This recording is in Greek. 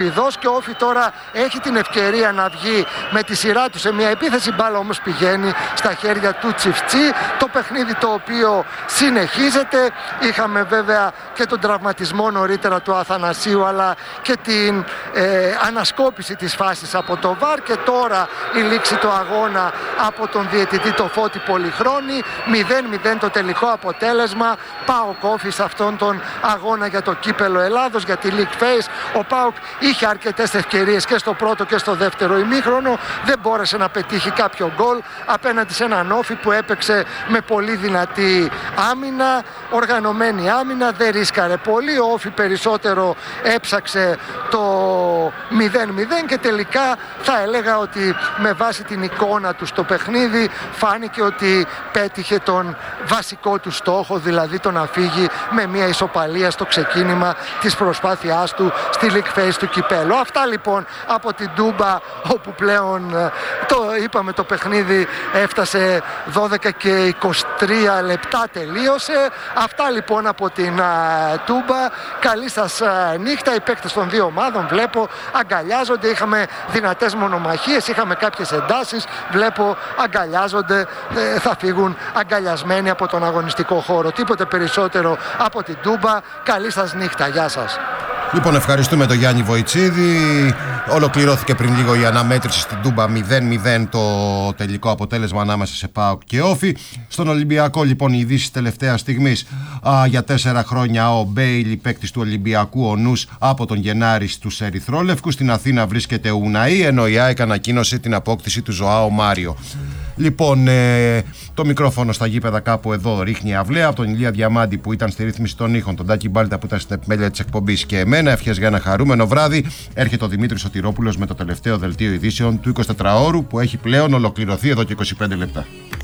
Ορφιδός και ο Όφι τώρα έχει την ευκαιρία να βγει με τη σειρά του σε μια επίθεση. Μπάλα όμως πηγαίνει στα χέρια του Τσιφτσί. Το παιχνίδι το οποίο συνεχίζεται. Είχαμε βέβαια και τον τραυματισμό νωρίτερα του Αθανασίου, αλλά και την ανασκόπηση της φάσης από το ΒΑΡ, και τώρα η λήξη του αγώνα από τον διαιτητή το Φώτη Πολυχρόνη. 0-0 το τελικό αποτέλεσμα. ΠΑΟΚ Όφι σε αυτόν τον αγώνα για το κύπελο Ελλάδος, για τη League Phase. Ο ΠΑΟΚ είχε αρκετές ευκαιρίες και στο πρώτο και στο δεύτερο ημίχρονο. Δεν μπόρεσε να πετύχει κάποιο γκολ απέναντι σε έναν Όφι που έπαιξε με πολύ δυνατή άμυνα, οργανωμένη άμυνα, δεν ρίσκαρε πολύ. Ο Όφι περισσότερο έψαξε το 0-0 και τελικά θα έλεγα ότι με βάση την εικόνα του στο παιχνίδι φάνηκε ότι πέτυχε τον βασικό του στόχο, δηλαδή το να φύγει με μια ισοπαλία στο ξεκίνημα της προσπάθειάς του στη League Phase του κυπέλου. Αυτά λοιπόν από την Τούμπα, όπου πλέον είπαμε το παιχνίδι έφτασε 12 και 23 λεπτά τελείωσε. Αυτά λοιπόν από την Τούμπα. Καλή σας νύχτα. Οι παίκτες των δύο ομάδων βλέπω αγκαλιάζονται. Είχαμε δυνατές μονομαχίες, είχαμε κάποιες εντάσεις. Βλέπω αγκαλιάζονται, θα φύγουν αγκαλιασμένοι από τον αγωνιστικό χώρο. Τίποτε περισσότερο από την Τούμπα. Καλή σας νύχτα. Γεια σας. Λοιπόν, ευχαριστούμε τον Γιάννη Βοητσίδη. Ολοκληρώθηκε πριν λίγο η αναμέτρηση στην Τούμπα. 0-0 το τελικό αποτέλεσμα ανάμεσα σε ΠΑΟΚ και Όφι. Στον Ολυμπιακό, λοιπόν, οι ειδήσεις τελευταίας στιγμής. Για 4 χρόνια ο Μπέιλι, παίκτης του Ολυμπιακού, ο νους από τον Γενάρη στους Ερυθρόλευκους. Στην Αθήνα βρίσκεται ο Ουναή, ενώ η ΑΕΚ ανακοίνωσε την απόκτηση του Ζωάο Μάριο. Λοιπόν, το μικρόφωνο στα γήπεδα κάπου εδώ ρίχνει αυλαία. Από τον Ηλία Διαμάντη που ήταν στη ρύθμιση των ήχων, τον Τάκη Μπάλτα που ήταν στην επιμέλεια της εκπομπής και εμένα. Ευχές για ένα χαρούμενο βράδυ. Έρχεται ο Δημήτρης Σωτηρόπουλος με το τελευταίο δελτίο ειδήσεων του 24ωρου που έχει πλέον ολοκληρωθεί εδώ και 25 λεπτά.